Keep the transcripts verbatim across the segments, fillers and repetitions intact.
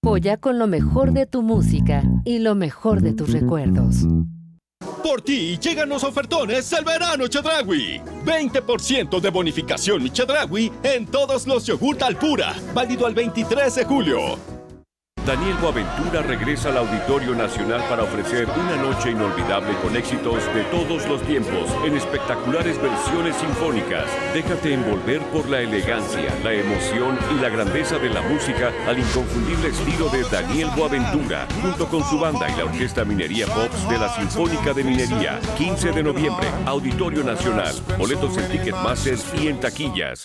Joya con lo mejor de tu música y lo mejor de tus recuerdos. Por ti llegan los ofertones del verano Chedraui. veinte por ciento de bonificación Chedraui en todos los yogurt Alpura. Válido al veintitrés de julio. Daniel Boaventura regresa al Auditorio Nacional para ofrecer una noche inolvidable con éxitos de todos los tiempos en espectaculares versiones sinfónicas. Déjate envolver por la elegancia, la emoción y la grandeza de la música al inconfundible estilo de Daniel Boaventura, junto con su banda y la Orquesta Minería Pops de la Sinfónica de Minería. quince de noviembre, Auditorio Nacional. Boletos en Ticketmaster y en taquillas.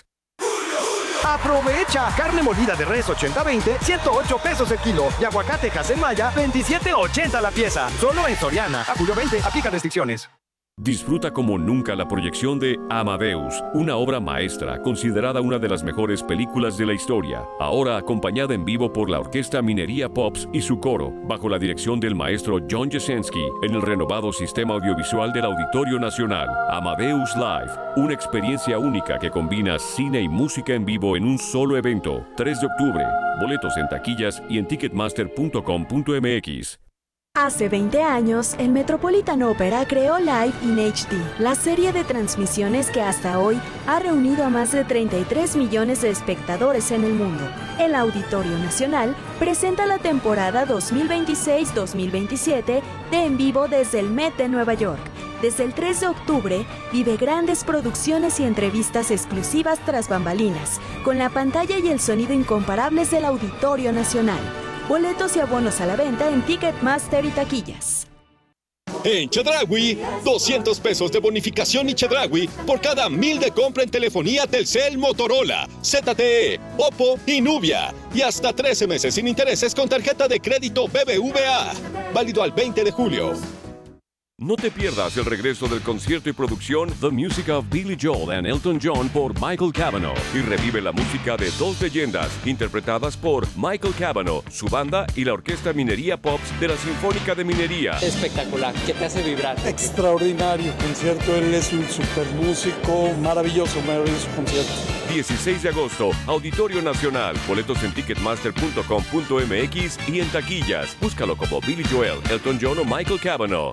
¡Aprovecha! Carne molida de res ochenta veinte, ciento ocho pesos el kilo. Y aguacate Maya, veintisiete ochenta la pieza. Solo en Soriana. A julio veinte, aplica restricciones. Disfruta como nunca la proyección de Amadeus, una obra maestra considerada una de las mejores películas de la historia, ahora acompañada en vivo por la Orquesta Minería Pops y su coro, bajo la dirección del maestro John Jasenski, en el renovado sistema audiovisual del Auditorio Nacional. Amadeus Live, una experiencia única que combina cine y música en vivo en un solo evento. tres de octubre, boletos en taquillas y en ticketmaster punto com punto m x. Hace veinte años, el Metropolitan Opera creó Live in H D, la serie de transmisiones que hasta hoy ha reunido a más de treinta y tres millones de espectadores en el mundo. El Auditorio Nacional presenta la temporada dos mil veintiséis dos mil veintisiete de En Vivo desde el Met de Nueva York. Desde el tres de octubre, vive grandes producciones y entrevistas exclusivas tras bambalinas, con la pantalla y el sonido incomparables del Auditorio Nacional. Boletos y abonos a la venta en Ticketmaster y taquillas. En Chedraui, doscientos pesos de bonificación y Chedraui por cada mil de compra en telefonía Telcel, Motorola, Z T E, Oppo y Nubia. Y hasta trece meses sin intereses con tarjeta de crédito B B V A. Válido al veinte de julio. No te pierdas el regreso del concierto y producción The Music of Billy Joel and Elton John por Michael Cavanaugh y revive la música de dos leyendas interpretadas por Michael Cavanaugh, su banda y la Orquesta Minería Pops de la Sinfónica de Minería. Espectacular, que te hace vibrar. Extraordinario concierto, él es un super músico, maravilloso, maravilloso concierto. dieciséis de agosto, Auditorio Nacional. Boletos en ticketmaster punto com punto m x y en taquillas. Búscalo como Billy Joel, Elton John o Michael Cavanaugh.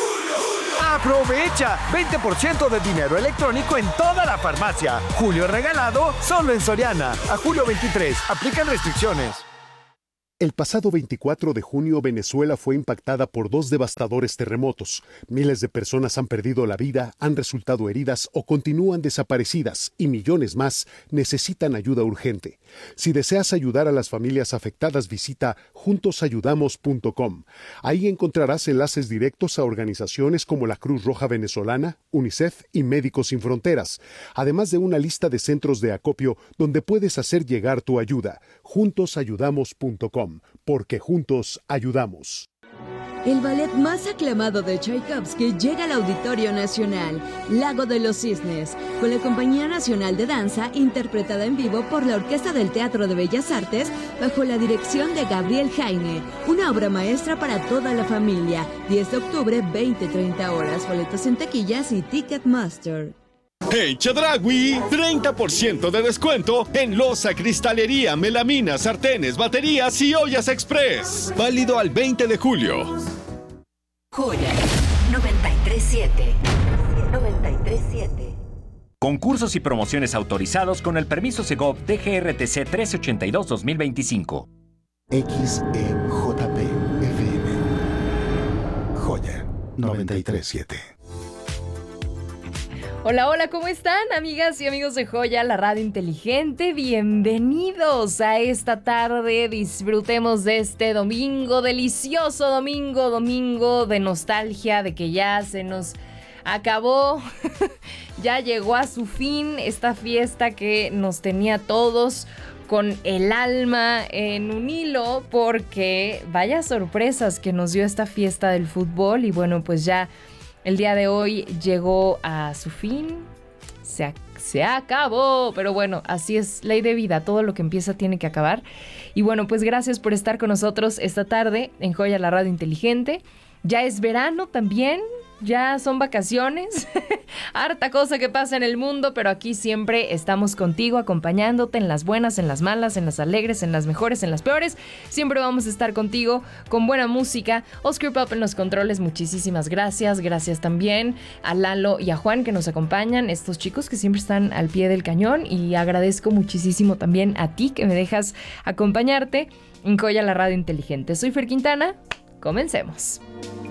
¡Aprovecha! veinte por ciento de dinero electrónico en toda la farmacia. Julio regalado solo en Soriana. A julio veintitrés. Aplican restricciones. El pasado veinticuatro de junio, Venezuela fue impactada por dos devastadores terremotos. Miles de personas han perdido la vida, han resultado heridas o continúan desaparecidas y millones más necesitan ayuda urgente. Si deseas ayudar a las familias afectadas, visita juntos ayudamos punto com. Ahí encontrarás enlaces directos a organizaciones como la Cruz Roja Venezolana, UNICEF y Médicos Sin Fronteras, además de una lista de centros de acopio donde puedes hacer llegar tu ayuda. juntos ayudamos punto com. Porque juntos ayudamos. El ballet más aclamado de Tchaikovsky llega al Auditorio Nacional, Lago de los Cisnes, con la Compañía Nacional de Danza, interpretada en vivo por la Orquesta del Teatro de Bellas Artes, bajo la dirección de Gabriel Jaime. Una obra maestra para toda la familia. diez de octubre, veinte a treinta horas. Boletos en taquillas y Ticketmaster. En Chedraui, treinta por ciento de descuento en loza, cristalería, melamina, sartenes, baterías y ollas express. Válido al veinte de julio. Joya noventa y tres siete. noventa y tres siete. Concursos y promociones autorizados con el permiso Segov D G R T C trece ochenta y dos dos mil veinticinco. X E J P F M. Joya noventa y tres siete. Hola, hola, ¿cómo están, amigas y amigos de Joya, la radio inteligente? Bienvenidos a esta tarde, disfrutemos de este domingo, delicioso domingo, domingo de nostalgia, de que ya se nos acabó, ya llegó a su fin esta fiesta que nos tenía todos con el alma en un hilo, porque vaya sorpresas que nos dio esta fiesta del fútbol y bueno, pues ya el día de hoy llegó a su fin, se, se acabó, pero bueno, así es ley de vida, todo lo que empieza tiene que acabar. Y bueno, pues gracias por estar con nosotros esta tarde en Joya, la radio inteligente. Ya es verano también. Ya son vacaciones, harta cosa que pasa en el mundo, pero aquí siempre estamos contigo, acompañándote en las buenas, en las malas, en las alegres, en las mejores, en las peores. Siempre vamos a estar contigo con buena música. Oscar Pop en los controles, muchísimas gracias. Gracias también a Lalo y a Juan que nos acompañan, estos chicos que siempre están al pie del cañón. Y agradezco muchísimo también a ti que me dejas acompañarte en Joya, la radio inteligente. Soy Fer Quintana, comencemos.